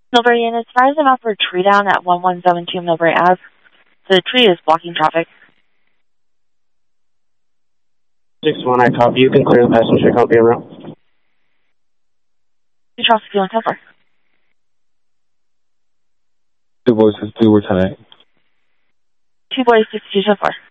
Millbury Inn, it's advised about for a tree down at 1172 Millbury Ave. The tree is blocking traffic. 6-1, I copy. You can clear the passenger copy en route. Charles 5110. 2 voices, 2 were tonight. 2 boys 6210.